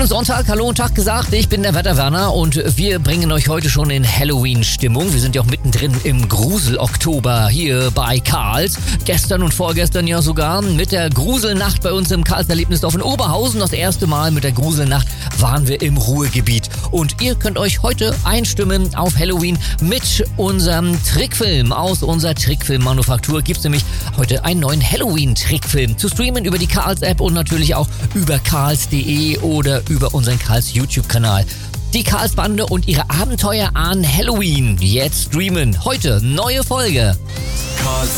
schönen Sonntag, hallo und Tag gesagt. Ich bin der Wetterwerner und wir bringen euch heute schon in Halloween-Stimmung. Wir sind ja auch mittendrin im Grusel-Oktober hier bei Karls. Gestern und vorgestern ja sogar mit der Gruselnacht bei uns im Karls-Erlebnisdorf in Oberhausen. Das erste Mal mit der Gruselnacht waren wir im Ruhrgebiet. Und ihr könnt euch heute einstimmen auf Halloween mit unserem Trickfilm. Aus unserer Trickfilm-Manufaktur gibt es nämlich heute einen neuen Halloween-Trickfilm zu streamen über die Karls-App und natürlich auch über karls.de oder über unseren Karls YouTube-Kanal. Die Karls-Bande und ihre Abenteuer an Halloween. Jetzt streamen. Heute neue Folge.